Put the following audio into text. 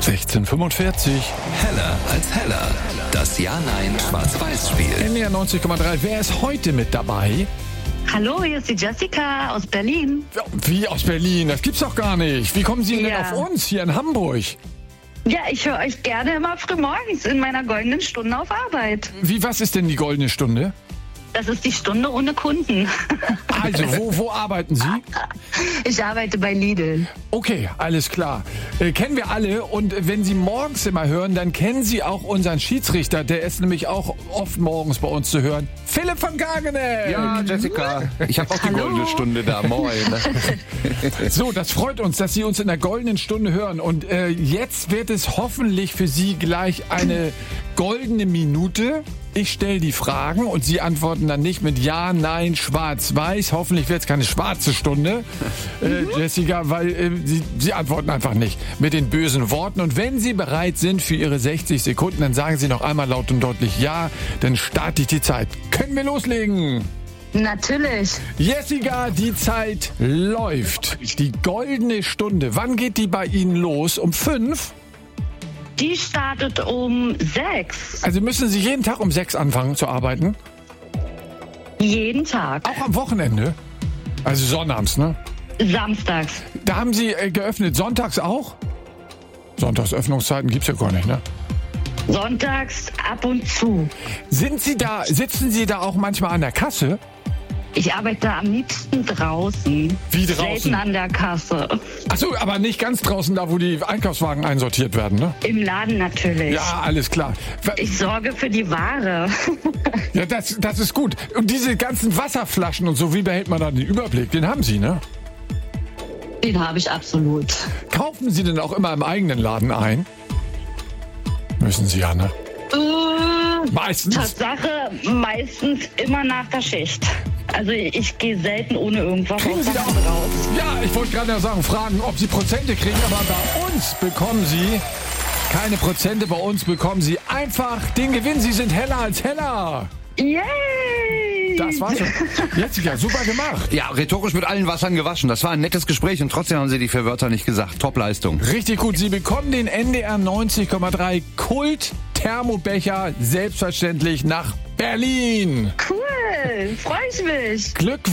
16:45. Heller als heller. Das Ja-Nein-Schwarz-Weiß-Spiel. NDR 90,3. Wer ist heute mit dabei? Hallo, hier ist die Jessica aus Berlin. Wie aus Berlin? Das gibt's doch gar nicht. Wie kommen Sie denn Ja. auf uns hier in Hamburg? Ja, ich höre euch gerne immer frühmorgens in meiner goldenen Stunde auf Arbeit. Was ist denn die goldene Stunde? Das ist die Stunde ohne Kunden. Also, wo arbeiten Sie? Ich arbeite bei Lidl. Okay, alles klar. Kennen wir alle. Und wenn Sie morgens immer hören, dann kennen Sie auch unseren Schiedsrichter. Der ist nämlich auch oft morgens bei uns zu hören. Philipp von Gagenen! Ja, Jessica, ich habe auch die goldene Stunde da. Moin. So, das freut uns, dass Sie uns in der goldenen Stunde hören. Und jetzt wird es hoffentlich für Sie gleich eine goldene Minute. Ich stelle die Fragen und Sie antworten dann nicht mit Ja, Nein, Schwarz, Weiß. Hoffentlich wird es keine schwarze Stunde, Jessica, weil Sie antworten einfach nicht mit den bösen Worten. Und wenn Sie bereit sind für Ihre 60 Sekunden, dann sagen Sie noch einmal laut und deutlich Ja, dann starte ich die Zeit. Können wir loslegen? Natürlich. Jessica, die Zeit läuft. Die goldene Stunde. Wann geht die bei Ihnen los? Um 5? Die startet um 6. Also müssen Sie jeden Tag um 6 anfangen zu arbeiten? Jeden Tag. Auch am Wochenende? Also sonnabends, ne? Samstags. Da haben Sie geöffnet. Sonntags auch? Sonntagsöffnungszeiten gibt's ja gar nicht, ne? Sonntags ab und zu. Sitzen Sie da auch manchmal an der Kasse? Ich arbeite am liebsten draußen. Wie draußen? Selten an der Kasse. Achso, aber nicht ganz draußen, da wo die Einkaufswagen einsortiert werden, ne? Im Laden natürlich. Ja, alles klar. Ich sorge für die Ware. Ja, das ist gut. Und diese ganzen Wasserflaschen und so, wie behält man da den Überblick? Den haben Sie, ne? Den habe ich absolut. Kaufen Sie denn auch immer im eigenen Laden ein? Müssen Sie ja, ne? Meistens. Tatsache, meistens immer nach der Schicht. Also ich gehe selten ohne irgendwas Kriegen aus Sie der da Hand auch? raus. Ja, ich wollte gerade sagen, fragen, ob Sie Prozente kriegen, aber bei uns bekommen Sie keine Prozente. Bei uns bekommen Sie einfach den Gewinn. Sie sind heller als heller. Yay! Das war's schon. Jessica, super gemacht. Ja, rhetorisch mit allen Wassern gewaschen. Das war ein nettes Gespräch und trotzdem haben Sie die 4 Wörter nicht gesagt. Top-Leistung. Richtig gut. Sie bekommen den NDR 90,3 Kult-Thermobecher selbstverständlich nach Berlin. Cool, freue ich mich. Glückwunsch.